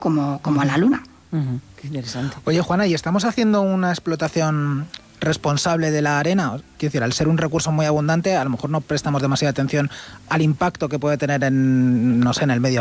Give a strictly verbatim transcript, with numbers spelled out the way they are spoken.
como, como a la Luna. Uh-huh. Qué interesante. Oye, Juana, ¿y estamos haciendo una explotación responsable de la arena? Quiero decir, al ser un recurso muy abundante, a lo mejor no prestamos demasiada atención al impacto que puede tener en, no sé, en el medio